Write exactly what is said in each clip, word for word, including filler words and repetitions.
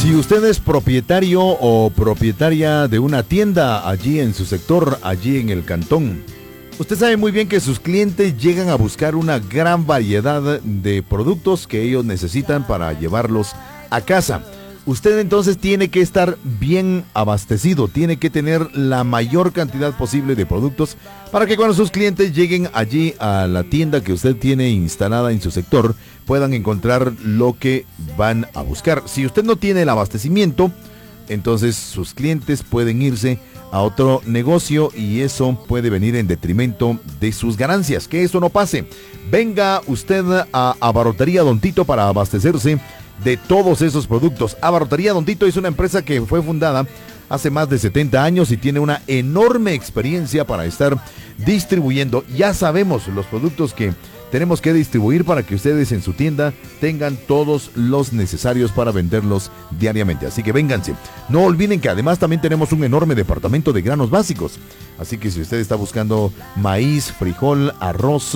Si usted es propietario o propietaria de una tienda allí en su sector, allí en el cantón, usted sabe muy bien que sus clientes llegan a buscar una gran variedad de productos que ellos necesitan para llevarlos a casa. Usted entonces tiene que estar bien abastecido, tiene que tener la mayor cantidad posible de productos para que cuando sus clientes lleguen allí a la tienda que usted tiene instalada en su sector, puedan encontrar lo que van a buscar. Si usted no tiene el abastecimiento, entonces sus clientes pueden irse a otro negocio y eso puede venir en detrimento de sus ganancias. Que eso no pase. Venga usted a Abarrotería Don Tito para abastecerse de todos esos productos. Abarrotería Don Tito es una empresa que fue fundada hace más de setenta años y tiene una enorme experiencia para estar distribuyendo. Ya sabemos los productos que tenemos que distribuir para que ustedes en su tienda tengan todos los necesarios para venderlos diariamente. Así que vénganse. No olviden que además también tenemos un enorme departamento de granos básicos. Así que si usted está buscando maíz, frijol, arroz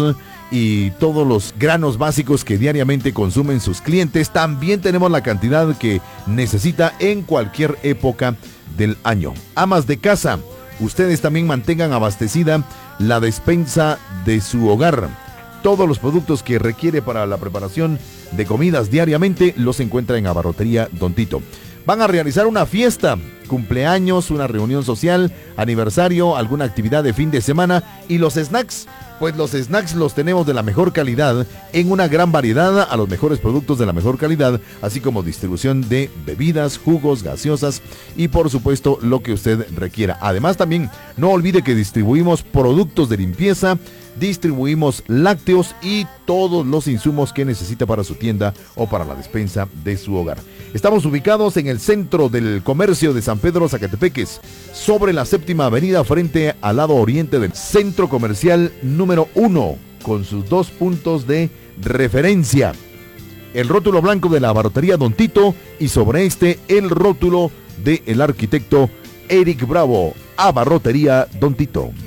y todos los granos básicos que diariamente consumen sus clientes, también tenemos la cantidad que necesita en cualquier época del año. Amas de casa, ustedes también mantengan abastecida la despensa de su hogar. Todos los productos que requiere para la preparación de comidas diariamente los encuentra en Abarrotería Don Tito. Van a realizar una fiesta, cumpleaños, una reunión social, aniversario, alguna actividad de fin de semana. Y los snacks, pues los snacks los tenemos de la mejor calidad, en una gran variedad, a los mejores productos de la mejor calidad, así como distribución de bebidas, jugos, gaseosas y por supuesto lo que usted requiera. Además también no olvide que distribuimos productos de limpieza, distribuimos lácteos y todos los insumos que necesita para su tienda o para la despensa de su hogar. Estamos ubicados en el centro del comercio de San Pedro Zacatepeques, sobre la séptima avenida frente al lado oriente del centro comercial número uno, con sus dos puntos de referencia. El rótulo blanco de la Abarrotería Don Tito y sobre este el rótulo del arquitecto Eric Bravo. Abarrotería Don Tito.